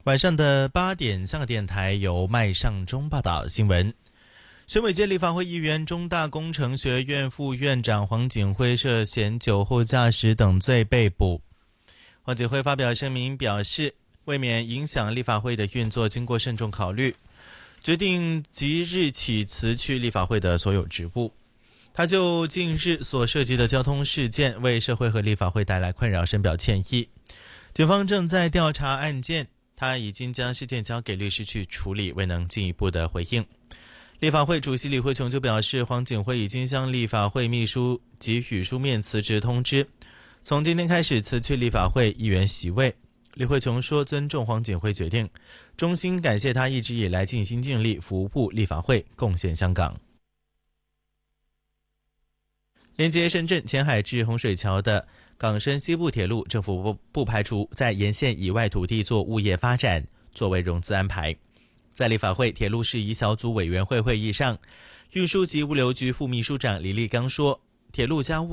晚上的8点，香港电台由麦尚中报道新闻。选委界立法会议员、中大工程学院副院长黄锦辉涉嫌酒后驾驶等罪被捕。黄锦辉发表声明表示，为免影响立法会的运作，经过慎重考虑，决定即日起辞去立法会的所有职务。他就近日所涉及的交通事件为社会和立法会带来困扰深表歉意。警方正在调查案件，他已经将事件交给律师去处理，未能进一步的回应。立法会主席李慧琼就表示，黄锦辉已经向立法会秘书给予书面辞职通知，从今天开始辞去立法会议员席位。李慧琼说，尊重黄锦辉决定，衷心感谢他一直以来尽心尽力服务立法会，贡献香港。连接深圳前海至洪水桥的港深西部铁路，政府不排除在沿线以外土地做物业发展作为融资安排。在立法会铁路事宜小组委员会会议上，运输及物流局副秘书长李立刚说，铁路加物